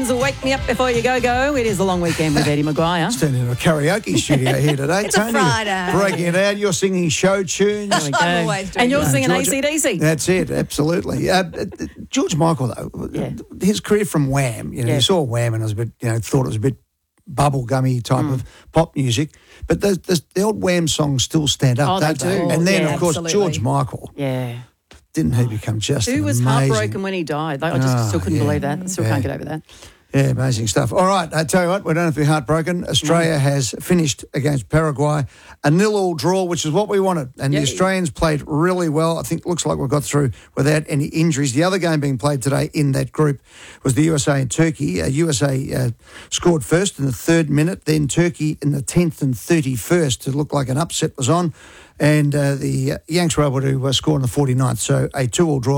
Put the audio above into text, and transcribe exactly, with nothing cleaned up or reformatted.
Rhythms will wake me up before you go go. It is a long weekend with Eddie Maguire. Standing in a karaoke studio here today. It's a Tony, Friday. breaking it out. You're singing show tunes. There we go. I'm always doing and you're that. singing Georgia- A C D C. That's it, absolutely. Uh, George Michael, though, Yeah. his career from Wham, you know, Yeah. you saw Wham and I was a bit, you know, thought it was a bit bubblegummy type Mm. of pop music, but the, the, the old Wham songs still stand up, Oh, they don't they? do. And then, Yeah, of course, absolutely. George Michael, Yeah. didn't he become just Who an was amazing... heartbroken when he died? Like, I just Oh, still couldn't yeah. believe that. I still Yeah. can't get over that. Yeah, amazing stuff. All right, I tell you what, we don't have to be heartbroken. Australia Mm. has finished against Paraguay, a nil-all draw, which is what we wanted. And Yeah. the Australians played really well. I think it looks like we've got through without any injuries. The other game being played today in that group was the U S A and Turkey. Uh, U S A uh, scored first in the third minute, then Turkey in the tenth and thirty-first. It looked like an upset was on. And uh, the uh, Yanks were able to uh, score in the forty-ninth. So a two-all draw.